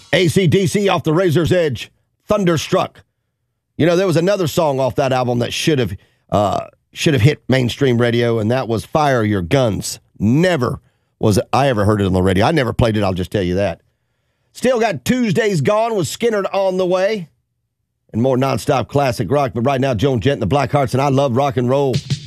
AC/DC off the Razor's Edge, Thunderstruck. You know, there was another song off that album that should have hit mainstream radio, and that was Fire Your Guns. Never was I ever heard it on the radio. I never played it, I'll just tell you that. Still got Tuesdays Gone with Skynyrd on the way. And more nonstop classic rock. But right now, Joan Jett and the Blackhearts, and I Love Rock and Roll.